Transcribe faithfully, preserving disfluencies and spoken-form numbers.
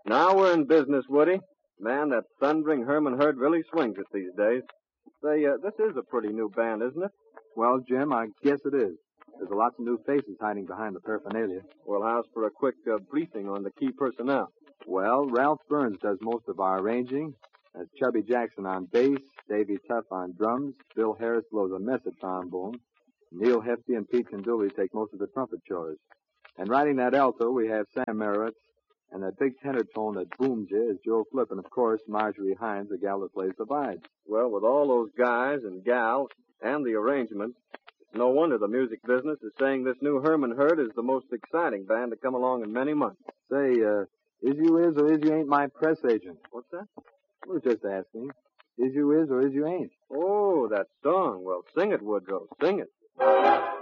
Now we're in business, Woody. Man, that thundering Herman Herd really swings it these days. Say, uh, this is a pretty new band, isn't it? Well, Jim, I guess it is. There's lots of new faces hiding behind the paraphernalia. Well, how's for a quick uh, briefing on the key personnel? Well, Ralph Burns does most of our arranging. There's Chubby Jackson on bass, Davy Tuff on drums, Bill Harris blows a mess at trombone, Neil Hefty and Pete Conduli take most of the trumpet chores. And riding that alto, we have Sam Merritt, and that big tenor tone that booms you is Joe Flip, and of course, Marjorie Hines, the gal that plays the vibes. Well, with all those guys and gals and the arrangements, it's no wonder the music business is saying this new Herman Herd is the most exciting band to come along in many months. Say, uh, is you is or is you ain't my press agent? What's that? We were just asking. Is you is or is you ain't? Oh, that song. Well, sing it, Woodrow. Sing it.